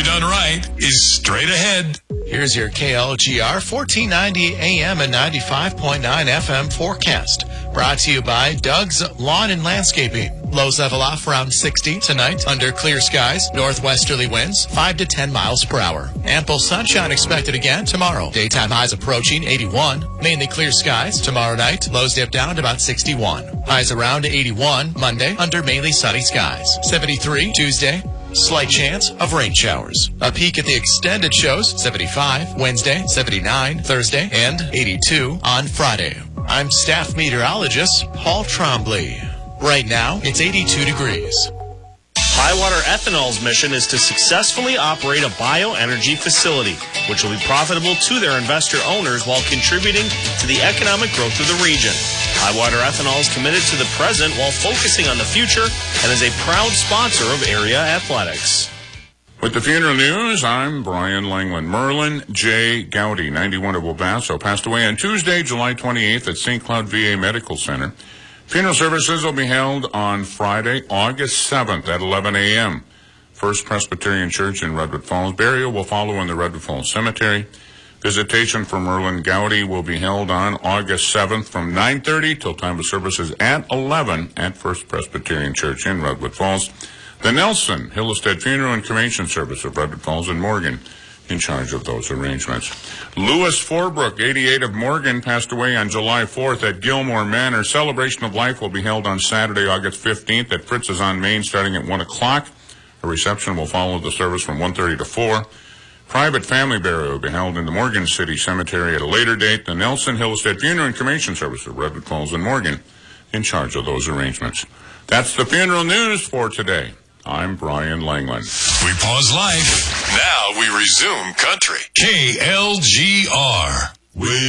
done right is straight ahead. Here's your KLGR 1490 AM and 95.9 FM forecast. Brought to you by Doug's Lawn and Landscaping. Lows level off around 60 tonight under clear skies. Northwesterly winds 5 to 10 miles per hour. Ample sunshine expected again tomorrow. Daytime highs approaching 81. Mainly clear skies. Tomorrow night, lows dip down to about 61. Highs around 81 Monday under mainly sunny skies. 73 Tuesday. Slight chance of rain showers. A peek at the extended shows, 75 Wednesday, 79 Thursday, and 82 on Friday. I'm staff meteorologist Paul Trombley. Right now, it's 82 degrees. Highwater Ethanol's mission is to successfully operate a bioenergy facility, which will be profitable to their investor owners while contributing to the economic growth of the region. Highwater Ethanol is committed to the present while focusing on the future and is a proud sponsor of area athletics. With the funeral news, I'm Brian Langland. Merlin J. Gowdy, 91 of El Paso, passed away on Tuesday, July 28th at St. Cloud VA Medical Center. Funeral services will be held on Friday, August 7th at 11 a.m. First Presbyterian Church in Redwood Falls. Burial will follow in the Redwood Falls Cemetery. Visitation for Merlin Gowdy will be held on August 7th from 9:30 till time of services at 11 at First Presbyterian Church in Redwood Falls. The Nelson Hillestead Funeral and Cremation Service of Redwood Falls and Morgan in charge of those arrangements. Louis Forbrook, 88 of Morgan, passed away on July 4th at Gilmore Manor. Celebration of life will be held on Saturday, August 15th at Fritz's on Main starting at 1 o'clock. A reception will follow the service from 1:30 to 4. Private family burial will be held in the Morgan City Cemetery at a later date. The Nelson Hillestead Funeral and Cremation Service of Redwood Falls and Morgan in charge of those arrangements. That's the funeral news for today. I'm Brian Langland. We pause life. Now we resume country. KLGR.